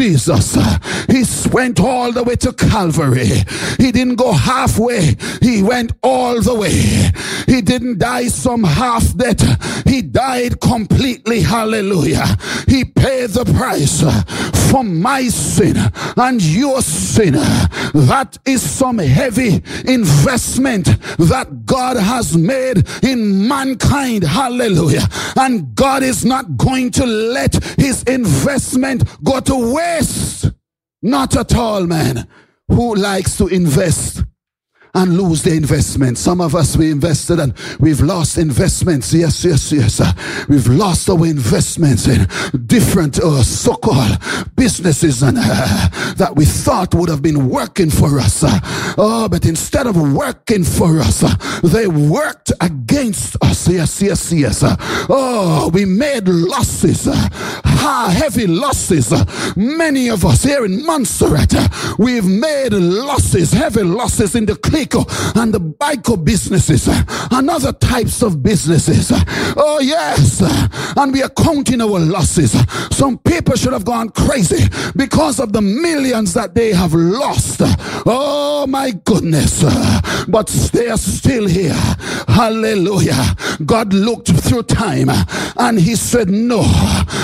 Jesus, he went all the way to Calvary. He didn't go halfway. He went all the way. He didn't die some half death. He died completely. Hallelujah. He paid the price for my sin and your sin. That is some heavy investment that God has made in mankind. Hallelujah. And God is not going to let his investment go to waste. Not at all, man. Who likes to invest and lose the investment? Some of us, we invested and we've lost investments. Yes. We've lost our investments in different so-called businesses and that we thought would have been working for us. But instead of working for us, they worked against us. Yes. We made losses, heavy losses. Many of us here in Montserrat, we've made losses, heavy losses in the and the bico businesses and other types of businesses. Oh yes, and we are counting our losses. Some people should have gone crazy because of the millions that they have lost. Oh my goodness, but they are still here. Hallelujah. God looked through time and he said, no,